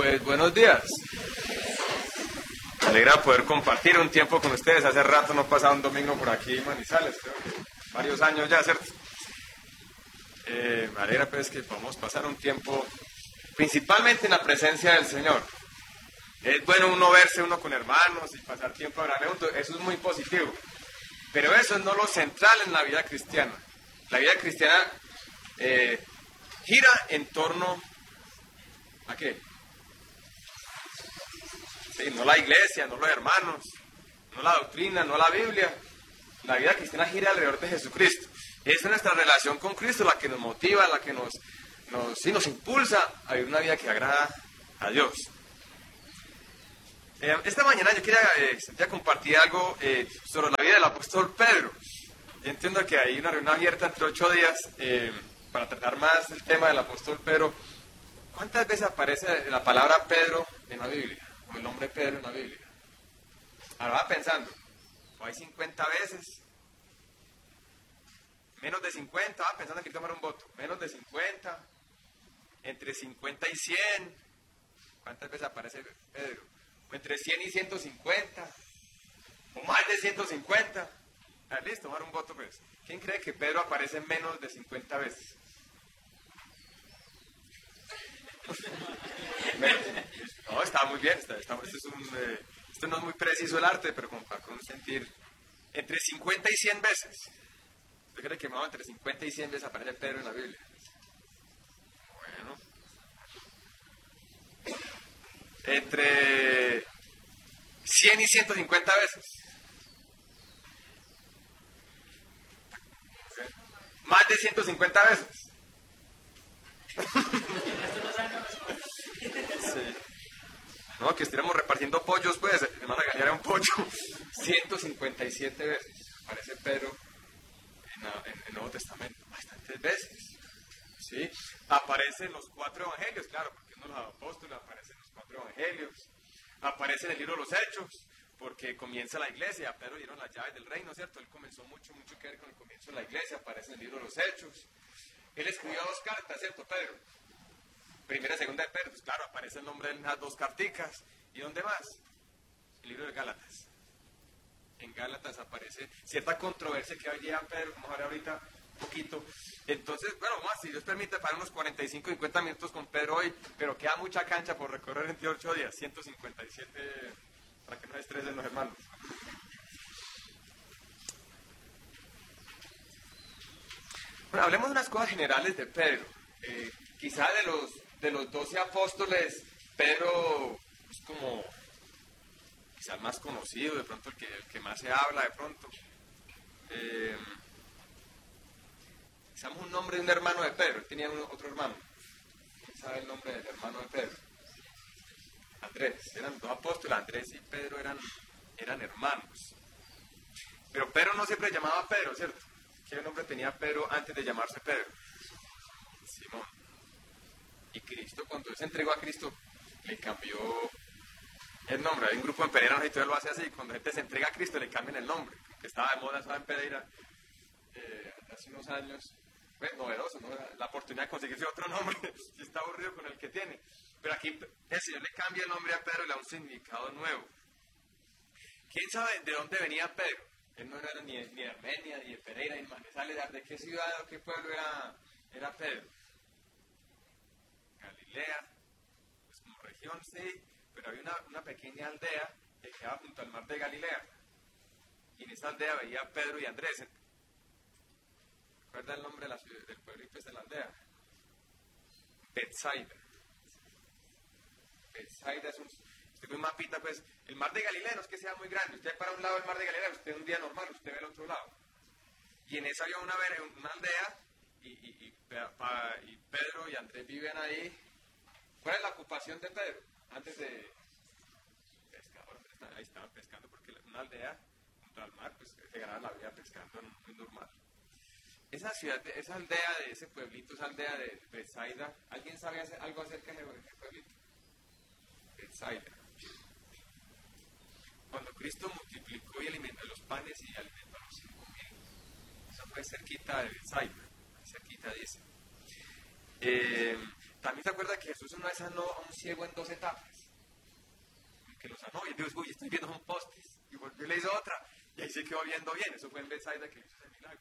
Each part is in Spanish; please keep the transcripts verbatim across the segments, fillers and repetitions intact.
Pues buenos días. Me alegra poder compartir un tiempo con ustedes. Hace rato no pasaba un domingo por aquí en Manizales, creo que varios años ya, ¿cierto? Eh, me alegra pues que podamos pasar un tiempo principalmente en la presencia del Señor. Es bueno uno verse uno con hermanos y pasar tiempo agradable juntos, eso es muy positivo. Pero eso no es lo central en la vida cristiana. La vida cristiana eh, gira en torno ¿a qué? Sí, no la iglesia, no los hermanos, no la doctrina, no la Biblia. La vida cristiana gira alrededor de Jesucristo. Esa es nuestra relación con Cristo, la que nos motiva, la que nos, nos, sí, nos impulsa a vivir una vida que agrada a Dios. Eh, esta mañana yo quería, eh, quería compartir algo eh, sobre la vida del apóstol Pedro. Yo entiendo que hay una reunión abierta entre ocho días eh, para tratar más el tema del apóstol Pedro. ¿Cuántas veces aparece la palabra Pedro en la Biblia? O el nombre Pedro en la Biblia. Ahora va pensando, ¿o hay cincuenta veces? Menos de cincuenta, va pensando que hay que tomar un voto. Menos de cincuenta, entre cincuenta y cien. ¿Cuántas veces aparece Pedro? O entre cien y ciento cincuenta, o más de ciento cincuenta. Ah, listo, tomar un voto pues. ¿Quién cree que Pedro aparece menos de cincuenta veces? No, está muy bien, está, está, esto, es un, eh, esto no es muy preciso el arte, pero como para un sentir entre cincuenta y cien veces. ¿Usted cree que más entre cincuenta y cien veces aparece Pedro en la Biblia? Bueno. Entre cien y ciento cincuenta veces. Más de ciento cincuenta veces. Sí. No, que estuviéramos repartiendo pollos, pues, me van a regalar un pollo. ciento cincuenta y siete veces aparece Pedro en, en, en el Nuevo Testamento, bastantes veces. ¿Sí? Aparece en los cuatro evangelios, claro, porque uno de los apóstoles aparece en los cuatro evangelios. Aparece en el libro de los Hechos, porque comienza la iglesia, a Pedro dieron las llaves del reino, ¿cierto? Él comenzó mucho, mucho que ver con el comienzo de la iglesia, aparece en el libro de los Hechos. Él escribió dos cartas, ¿cierto, Pedro? Primera y segunda de Pedro, pues claro, aparece el nombre de las dos carticas. ¿Y dónde más? El libro de Gálatas. En Gálatas aparece cierta controversia que había Pedro, como ahora ahorita un poquito. Entonces, bueno, más, si Dios permite, para unos cuarenta y cinco, cincuenta minutos con Pedro hoy, pero queda mucha cancha por recorrer en veintiocho días, ciento cincuenta y siete, para que no estresen los hermanos. Bueno, hablemos de unas cosas generales de Pedro. Eh, quizá de los de los doce apóstoles, Pedro es como quizá el más conocido, de pronto el que, el que más se habla, de pronto. Eh, Sabemos un nombre de un hermano de Pedro, él tenía un, otro hermano. ¿Quién sabe el nombre del hermano de Pedro? Andrés, eran dos apóstoles, Andrés y Pedro eran, eran hermanos. Pero Pedro no siempre llamaba Pedro, ¿cierto? ¿Qué nombre tenía Pedro antes de llamarse Pedro? Simón. Y Cristo, cuando él se entregó a Cristo, le cambió el nombre. Hay un grupo en Pereira y todo lo hace así. Cuando la gente se entrega a Cristo, le cambian el nombre. Que estaba de moda, estaba en Pereira eh, hace unos años. Pues novedoso, ¿no? La oportunidad de conseguirse otro nombre. Si está aburrido con el que tiene. Pero aquí el Señor le cambia el nombre a Pedro y le da un significado nuevo. ¿Quién sabe de dónde venía Pedro? Él no era ni de, ni de Armenia, ni de Pereira, ni de Manizales. ¿De qué ciudad o qué pueblo era, era Pedro? Galilea, pues como región, sí, pero había una, una pequeña aldea que quedaba junto al mar de Galilea. Y en esa aldea veía a Pedro y Andrés. ¿Recuerda el nombre de la ciudad, del pueblo y pues de la aldea? Betsaida. Betsaida es un... Usted ve un mapita, pues, el mar de Galilea no es que sea muy grande. Usted para un lado del mar de Galilea, usted un día normal, usted ve el otro lado. Y en esa había una, una aldea, y, y, y, y Pedro y Andrés viven ahí. ¿Cuál es la ocupación de Pedro? Antes de pescador, ahí estaban pescando, porque una aldea junto al mar, pues, se ganaba la vida pescando, muy normal. Esa ciudad, esa aldea de ese pueblito, esa aldea de Betsaida, ¿alguien sabe hacer algo acerca de ese pueblito? Betsaida. Cuando Cristo multiplicó y alimentó los panes y alimentó a los cinco mil, eso fue cerquita de Betsaida, cerquita dice. Eh, También se acuerda que Jesús una vez sanó a un ciego en dos etapas. Que lo sanó y dijo, uy, estoy viendo un postes. Y volvió y le hizo otra. Y ahí se quedó viendo bien. Eso fue en Betsaida que hizo ese milagro.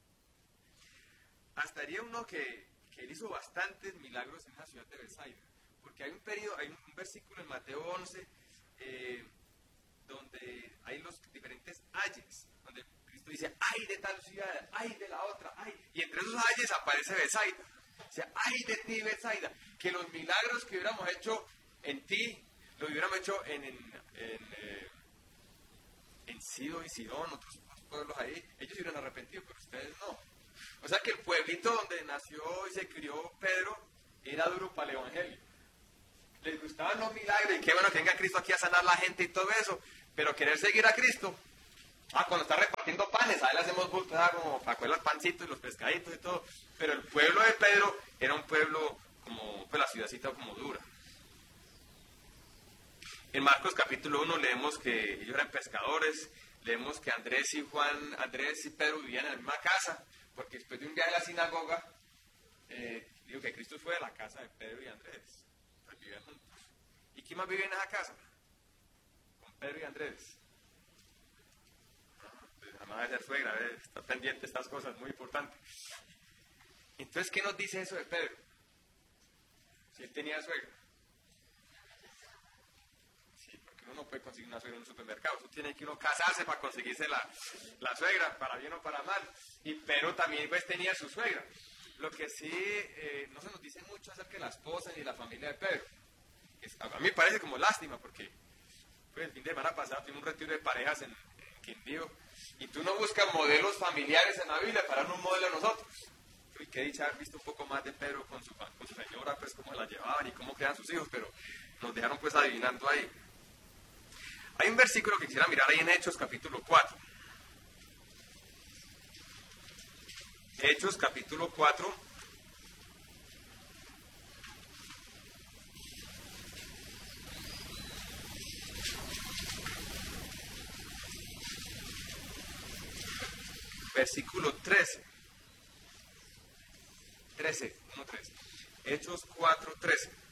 Hasta haría uno que, que él hizo bastantes milagros en la ciudad de Betsaida. Porque hay un periodo, hay un, un versículo en Mateo once, eh, donde hay los diferentes ayes. Donde Cristo dice, ay de tal ciudad, ay de la otra, ay. Y entre esos ayes aparece Betsaida. O sea, ay de ti, Betsaida, que los milagros que hubiéramos hecho en ti, lo hubiéramos hecho en, en, en, eh, en Sidón y Sidón, otros pueblos ahí, ellos se hubieran arrepentido, pero ustedes no. O sea que el pueblito donde nació y se crió Pedro era duro para el evangelio. Les gustaban los milagros y qué bueno que venga Cristo aquí a sanar la gente y todo eso, pero querer seguir a Cristo. Ah, cuando está repartiendo panes, ahí le hacemos bultos, ah, como para coger los pancitos y los pescaditos y todo. Pero el pueblo de Pedro era un pueblo como, pues la ciudadcita como dura. En Marcos capítulo uno leemos que ellos eran pescadores, leemos que Andrés y Juan, Andrés y Pedro vivían en la misma casa, porque después de un viaje a la sinagoga, eh, digo que Cristo fue a la casa de Pedro y Andrés, pues vivían juntos. ¿Y quién más vive en esa casa? Con Pedro y Andrés. La madre de ser suegra, ¿eh? Está pendiente de estas cosas, muy importantes. Entonces, ¿qué nos dice eso de Pedro? Si él tenía suegra. Sí, porque uno no puede conseguir una suegra en un supermercado. Uno tiene que uno casarse para conseguirse la, la suegra, para bien o para mal. Y Pedro también pues tenía su suegra. Lo que sí, eh, no se nos dice mucho acerca de la esposa ni de la familia de Pedro. Es, a mí me parece como lástima, porque pues, el fin de semana pasado tuvimos un retiro de parejas en, en Quindío. Y tú no buscas modelos familiares en la Biblia para dar un modelo a nosotros. Y qué dicha haber visto un poco más de Pedro con su, con su señora, pues cómo la llevaban y cómo crean sus hijos, pero nos dejaron pues adivinando ahí. Hay un versículo que quisiera mirar ahí en Hechos capítulo cuatro. Hechos capítulo cuatro. Versículo trece. trece, uno, trece. Hechos cuatro, trece.